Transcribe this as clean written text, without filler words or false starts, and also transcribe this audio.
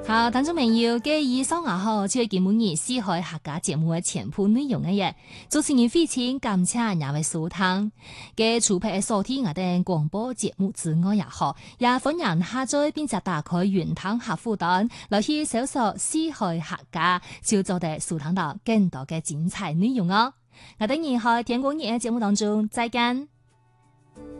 好，聽眾朋友，嘅以上就係今日四海客家節目嘅全部內容嘅嘢。主持人非常感謝兩位收聽嘅除咗收聽我哋廣播節目之外也好，也歡迎下載並且打開雲端客戶端來去搜索四海客家，就做得收聽到更多嘅精彩內容哦。我哋以後天光日嘅節目當中再見。